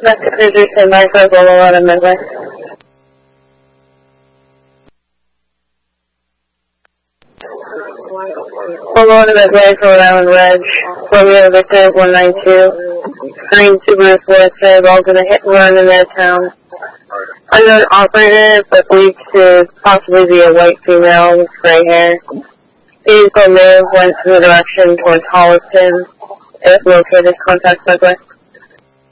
Vector 337 Micro, Bolo on a Midway. Bolo on a Midway, Rhode Island Reg, Romeo Victor 192. Green Subaru Forester, involved in a hit and run in their town. Unknown operator, but believed to possibly be a white female with gray hair. Vehicle move went in the direction towards Holliston. If located, contact Midway.